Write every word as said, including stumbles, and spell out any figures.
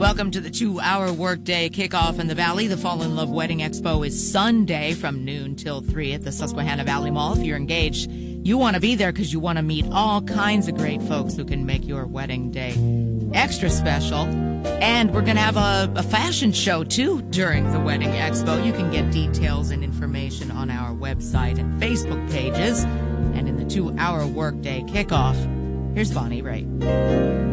Welcome to the two-hour workday kickoff in the Valley. The Fall in Love Wedding Expo is Sunday from noon till three at the Susquehanna Valley Mall. If you're engaged, you want to be there because you want to meet all kinds of great folks who can make your wedding day extra special. And we're going to have a, a fashion show, too, during the Wedding Expo. You can get details and information on our website and Facebook pages. And in the two-hour workday kickoff, here's Bonnie Raitt.